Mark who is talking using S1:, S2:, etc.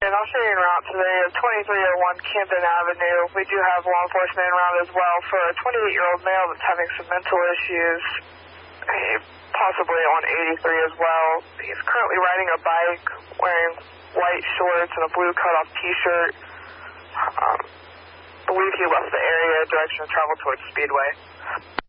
S1: And I'll show you en route today of 2301 Camden Avenue. We do have law enforcement en route as well for a 28-year-old male that's having some mental issues, possibly on 83 as well. He's currently riding a bike, wearing white shorts and a blue cutoff T-shirt. Believe he left the area, direction of travel towards Speedway.